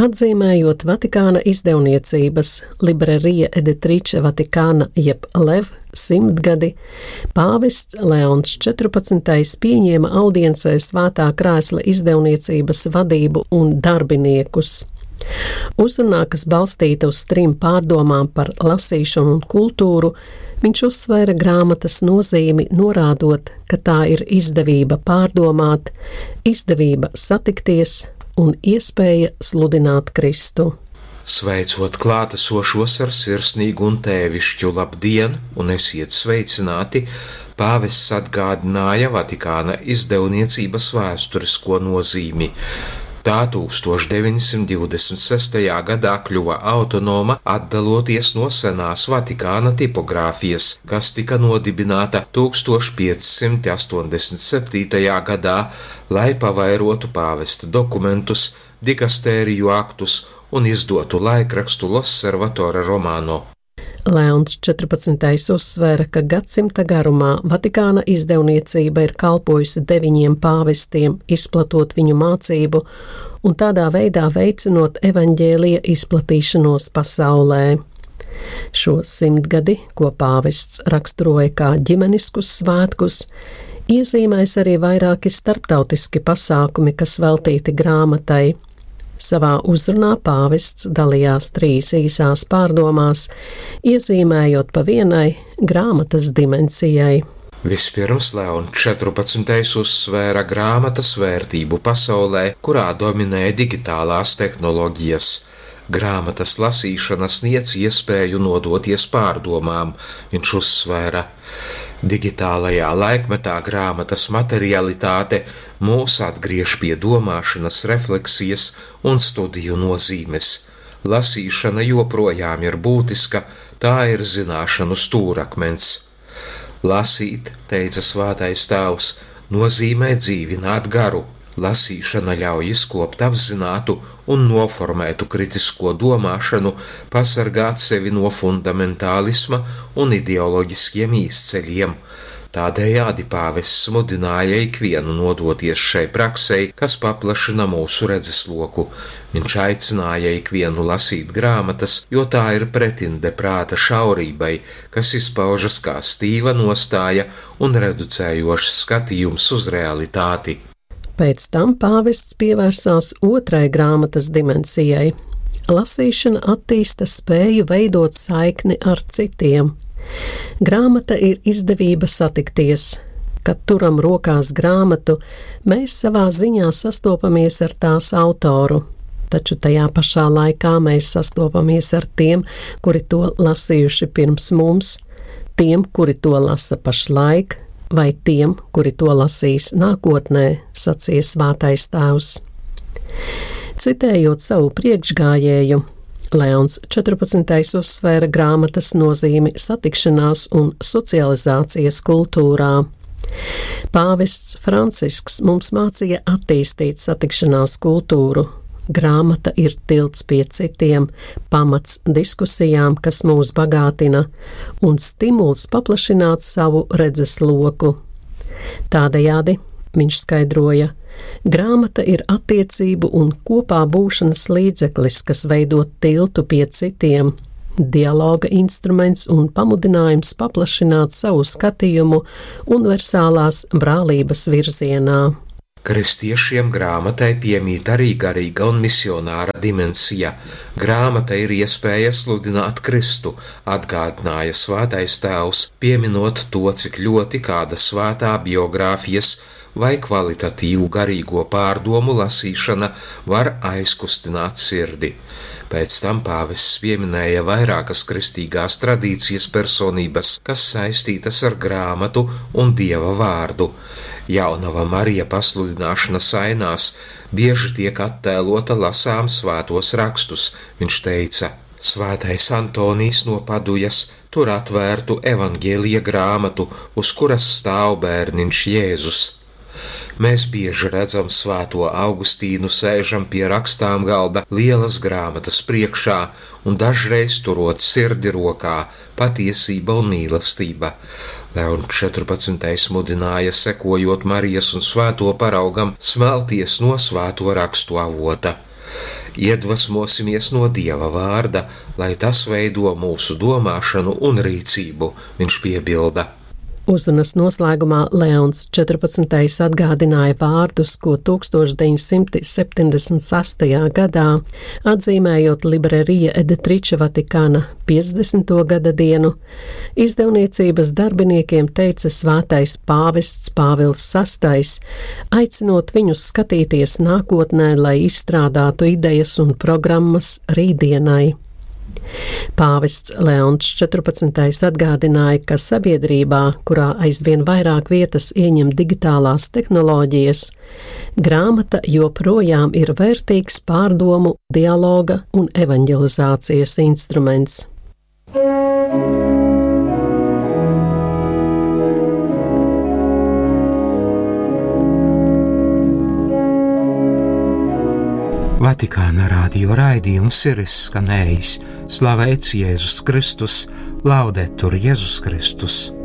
Atzīmējot Vatikāna izdevniecības Libreria Editrice Vaticana jeb LEV 100-gadi, pāvests Leons 14. pieņēma audiencē Svētā krēsla izdevniecības vadību un darbiniekus. Uzrunā, kas balstīta uz 3 pārdomām par lasīšanu un kultūru, viņš uzsvēra grāmatas nozīmi, norādot, ka tā ir izdevība pārdomāt, izdevība satikties un iespēja sludināt Kristu. Sveicot klātesošos ar sirsnīgu un tēvišķu labdien un esiet sveicināti, pāvests atgādināja Vatikāna izdevniecības vēsturisko nozīmi. Tā 1926. gadā kļuva autonoma, atdaloties no senās Vatikāna tipogrāfijas, kas tika nodibināta 1587. gadā, lai pavairotu pāvesta dokumentus, dikastēriju aktus un izdotu laikrakstu L'Osservatore Romano. Leons 14. uzsvēra, ka gadsimta garumā Vatikāna izdevniecība ir kalpojusi 9 pāvestiem, izplatot viņu mācību un tādā veidā veicinot evaņģēlija izplatīšanos pasaulē. Šo 100-gadi, ko pāvests raksturoja kā ģimeniskus svētkus, iezīmēs arī vairāki starptautiski pasākumi, kas veltīti grāmatai. Savā uzrunā pāvests dalījās 3 īsās pārdomās, iezīmējot pa vienai grāmatas dimensijai. Vispirms Leons 14. uzsvēra grāmatas vērtību pasaulē, kurā dominē digitālās tehnoloģijas. Grāmatas lasīšana sniedz iespēju nodoties pārdomām, viņš uzsvēra. Digitālajā laikmetā grāmatas materialitāte mūs atgriež pie domāšanas, refleksijas un studiju nozīmes. Lasīšana joprojām ir būtiska, tā ir zināšanu stūrakmens. Lasīt, teica Svētais Tēvs, nozīmē dzīvināt garu. Lasīšana ļauj izkopt apzinātu un noformētu kritisko domāšanu, pasargāt sevi no fundamentālisma un ideoloģiskiem īsceļiem. Tādējādi pāvests mudināja ikvienu nodoties šai praksei, kas paplašina mūsu redzesloku. Viņš aicināja ikvienu lasīt grāmatas, jo tā ir pretinde prāta šaurībai, kas izpaužas kā stīva nostāja un reducējošs skatījums uz realitāti. Pēc tam pāvests pievērsās 2. grāmatas dimensijai. Lasīšana attīsta spēju veidot saikni ar citiem. Grāmata ir izdevība satikties. Kad turam rokās grāmatu, mēs savā ziņā sastopamies ar tās autoru, taču tajā pašā laikā mēs sastopamies ar tiem, kuri to lasījuši pirms mums, tiem, kuri to lasa pašlaik, vai tiem, kuri to lasīs nākotnē, sacīja Svētais Tēvs. Citējot savu priekšgājēju, Leons 14. uzsvēra grāmatas nozīmi satikšanās un socializācijas kultūrā. Pāvests Francisks mums mācīja attīstīt satikšanās kultūru. Grāmata ir tilts pie citiem, pamats diskusijām, kas mūs bagātina, un stimuls paplašināt savu redzesloku. Tādējādi, viņš skaidroja, grāmata ir attiecību un kopā būšanas līdzeklis, kas veido tiltu pie citiem, dialoga instruments un pamudinājums paplašināt savu skatījumu universālās brālības virzienā. Kristiešiem grāmatai piemīt arī garīga un misionāra dimensija. Grāmata ir iespēja sludināt Kristu, atgādināja Svētais Tēvs, pieminot to, cik ļoti kāda svētā biogrāfijas vai kvalitatīvu garīgo pārdomu lasīšana var aizkustināt sirdi. Pēc tam pāvests pieminēja vairākas kristīgās tradīcijas personības, kas saistītas ar grāmatu un Dieva vārdu. Jaunava Marija pasludināšanas ainās bieži tiek attēlota lasām svētos rakstus, viņš teica. Svētais Antonijs no Padujas tur atvērtu evaņģēlija grāmatu, uz kuras stāv bērniņš Jēzus. Mēs bieži redzam Svēto Augustīnu sēžam pie rakstām galda lielas grāmatas priekšā un dažreiz turot sirdi rokā patiesība un mīlestība. Leons 14. mudināja, sekojot Marijas un Svēto paraugam, smelties no svēto rakstu avota. Iedvesmosimies no Dieva vārda, lai tas veido mūsu domāšanu un rīcību, viņš piebilda. Uzrunas noslēgumā Leons 14. atgādināja vārdus, ko 1976. gadā, atzīmējot Libreria Editrice Vatikana 50. gada dienu, izdevniecības darbiniekiem teica svētais pāvests Pāvils VI, aicinot viņus skatīties nākotnē, lai izstrādātu idejas un programmas rītdienai. Pāvests Leons 14. atgādināja, ka sabiedrībā, kurā aizvien vairāk vietas ieņem digitālās tehnoloģijas, grāmata joprojām ir vērtīgs pārdomu, dialoga un evanģelizācijas instruments. Vatikāna radio raidījums ir izskanējis. Slavēts Jēzus Kristus, Laudetur Jēzus Kristus!